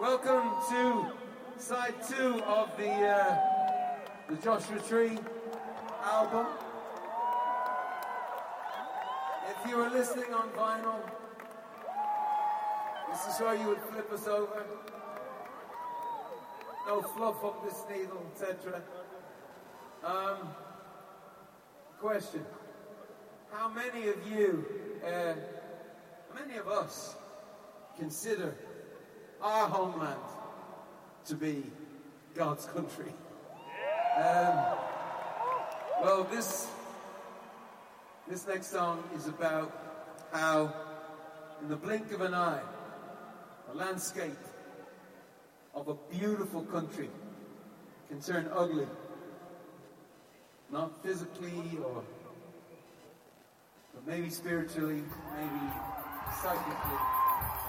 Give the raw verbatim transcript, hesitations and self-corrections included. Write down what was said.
Welcome to side two of the uh, the Joshua Tree album. If you were listening on vinyl, this is where you would flip us over. No fluff up this needle, et cetera. Um, question: how many of you, uh, how many of us, consider our homeland to be God's country? Um, well, this this next song is about how, in the blink of an eye, a landscape of a beautiful country can turn ugly. Not physically, or but maybe spiritually, maybe psychically.